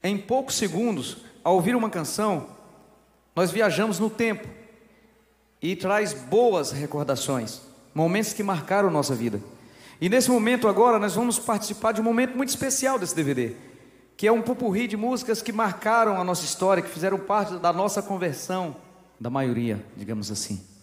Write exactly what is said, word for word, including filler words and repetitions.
Em poucos segundos, ao ouvir uma canção, nós viajamos no tempo e traz boas recordações, momentos que marcaram nossa vida. E nesse momento agora nós vamos participar de um momento muito especial desse D V D, que é um popurrí de músicas que marcaram a nossa história, que fizeram parte da nossa conversão, da maioria, digamos assim.